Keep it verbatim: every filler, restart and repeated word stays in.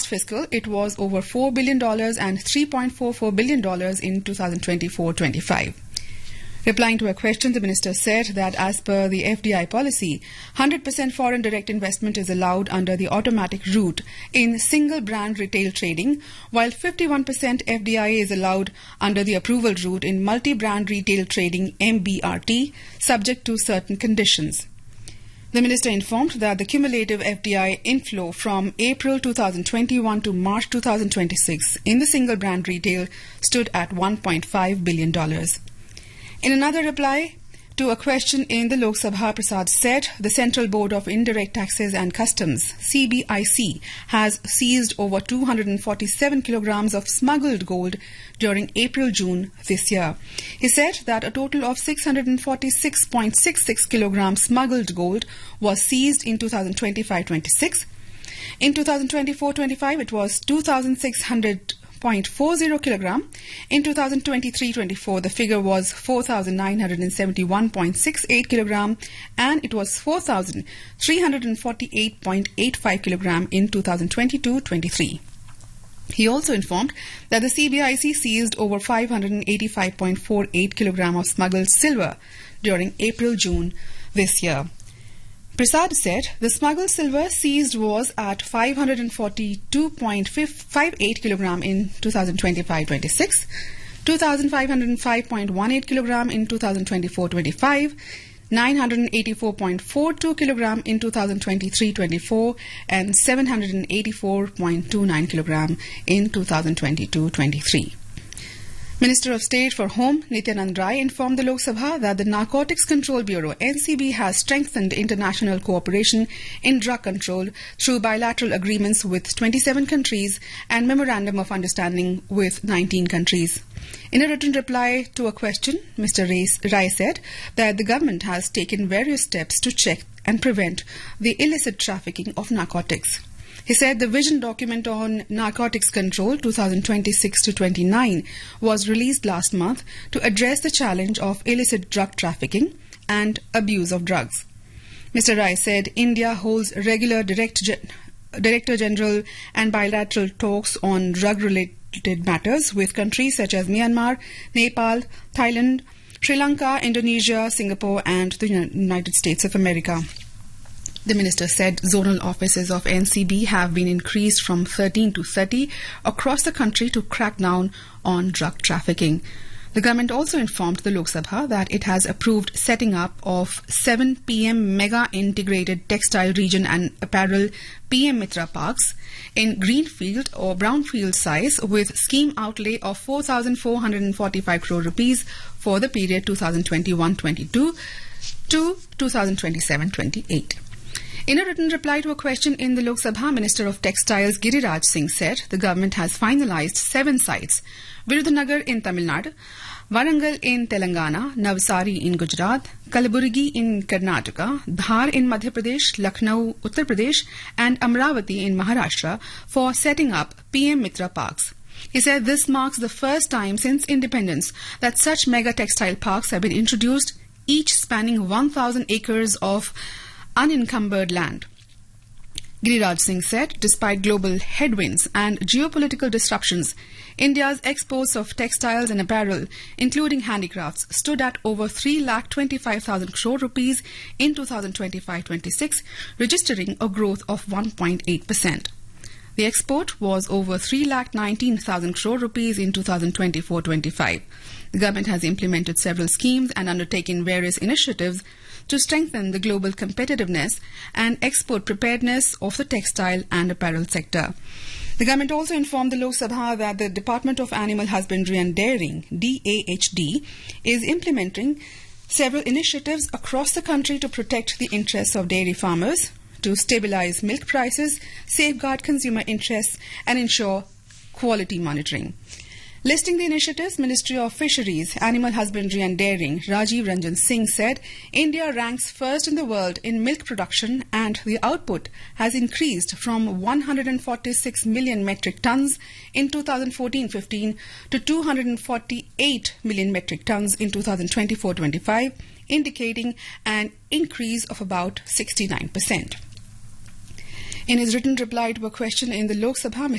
fiscal, it was over four billion dollars and three point four four billion dollars in twenty twenty-four twenty-five. Replying to a question, the minister said that as per the F D I policy, one hundred percent foreign direct investment is allowed under the automatic route in single brand retail trading, while fifty-one percent F D I is allowed under the approval route in multi-brand retail trading M B R T, subject to certain conditions. The minister informed that the cumulative F D I inflow from April twenty twenty-one to March twenty twenty-six in the single brand retail stood at one point five billion dollars. In another reply to a question in the Lok Sabha, Prasad said the Central Board of Indirect Taxes and Customs, C B I C, has seized over two hundred forty-seven kilograms of smuggled gold during April-June this year. He said that a total of six hundred forty-six point six six kilograms smuggled gold was seized in twenty twenty-five twenty-six. In twenty twenty-four twenty-five, it was two thousand six hundred point four zero kilogram. In twenty twenty-three twenty-four, the figure was four thousand nine hundred seventy-one point six eight kilogram, and it was four thousand three hundred forty-eight point eight five kilogram in twenty twenty-two twenty-three. He also informed that the C B I C seized over five hundred eighty-five point four eight kilogram of smuggled silver during April-June this year. Prasad said the smuggled silver seized was at five hundred forty-two point five eight kilogram in twenty twenty-five twenty-six, two thousand five hundred five point one eight kilogram in twenty twenty-four twenty-five, nine hundred eighty-four point four two kilogram in twenty twenty-three twenty-four, and seven hundred eighty-four point two nine kilogram in twenty twenty-two twenty-three. Minister of State for Home, Nityanand Rai, informed the Lok Sabha that the Narcotics Control Bureau, N C B, has strengthened international cooperation in drug control through bilateral agreements with twenty-seven countries and Memorandum of Understanding with nineteen countries. In a written reply to a question, Mister Rai said that the government has taken various steps to check and prevent the illicit trafficking of narcotics. He said the vision document on narcotics control twenty twenty-six to twenty-nine was released last month to address the challenge of illicit drug trafficking and abuse of drugs. Mister Rai said India holds regular direct gen- Director General and bilateral talks on drug-related matters with countries such as Myanmar, Nepal, Thailand, Sri Lanka, Indonesia, Singapore and the United States of America. The minister said zonal offices of N C B have been increased from thirteen to thirty across the country to crack down on drug trafficking. The government also informed the Lok Sabha that it has approved setting up of seven P M Mega Integrated Textile Region and Apparel P M Mitra Parks in greenfield or brownfield size with scheme outlay of four thousand four hundred forty-five crore rupees for the period twenty twenty-one twenty-two to twenty twenty-seven twenty-eight. In a written reply to a question in the Lok Sabha, Minister of Textiles Giriraj Singh said the government has finalized seven sites: Virudhunagar in Tamil Nadu, Warangal in Telangana, Navsari in Gujarat, Kalaburgi in Karnataka, Dhar in Madhya Pradesh, Lucknow, Uttar Pradesh, and Amravati in Maharashtra for setting up P M Mitra Parks. He said this marks the first time since independence that such mega textile parks have been introduced, each spanning one thousand acres of unencumbered land. Giriraj Singh said, despite global headwinds and geopolitical disruptions, India's exports of textiles and apparel, including handicrafts, stood at over three lakh twenty-five thousand crore rupees in twenty twenty-five twenty-six, registering a growth of one point eight percent. The export was over three lakh nineteen thousand crore rupees in twenty twenty-four twenty-five. The government has implemented several schemes and undertaken various initiatives to strengthen the global competitiveness and export preparedness of the textile and apparel sector. The government also informed the Lok Sabha that the Department of Animal Husbandry and Dairying, D A H D, is implementing several initiatives across the country to protect the interests of dairy farmers, to stabilize milk prices, safeguard consumer interests, and ensure quality monitoring. Listing the initiatives, Ministry of Fisheries, Animal Husbandry and Dairying, Rajiv Ranjan Singh said India ranks first in the world in milk production and the output has increased from one hundred forty-six million metric tons in twenty fourteen fifteen to two hundred forty-eight million metric tons in twenty twenty-four twenty-five, indicating an increase of about sixty-nine percent. In his written reply to a question in the Lok Sabha,